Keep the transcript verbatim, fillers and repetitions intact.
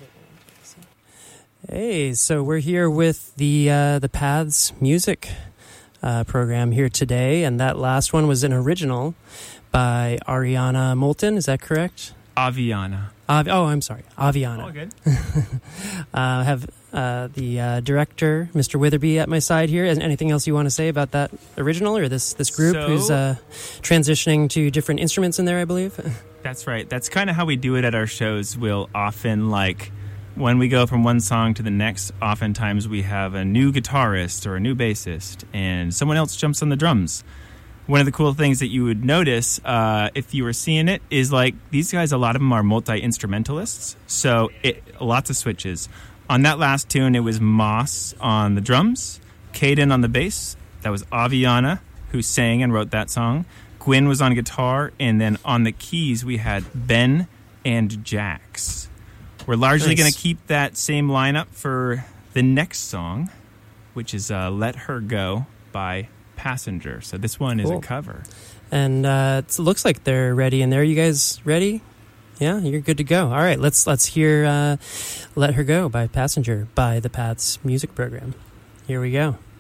Hey, so we're here with the uh, the Paths music uh, program here today, and that last one was an original by Ariana Moulton. Is that correct? Aviana. Av- oh, I'm sorry, Aviana. All good. uh, I have uh, the uh, director, Mister Witherby, at my side here. Is anything else you want to say about that original or this this group So, who's uh, transitioning to different instruments in there? I believe. That's right. That's kind of how we do it at our shows. We'll often like. When we go from one song to the next, oftentimes we have a new guitarist or a new bassist, and someone else jumps on the drums. One of the cool things that you would notice uh, if you were seeing it is like these guys, a lot of them are multi-instrumentalists, so it, lots of switches. On that last tune, it was Moss on the drums, Caden on the bass, that was Aviana who sang and wrote that song, Gwyn was on guitar, and then on the keys we had Ben and Jax. We're largely Nice. going to keep that same lineup for the next song, which is uh, Let Her Go by Passenger. So this one is Cool. a cover. And uh, it looks like they're ready in there. You guys ready? Yeah, you're good to go. All right, let's let's hear uh, Let Her Go by Passenger by the Paths music program. Here we go.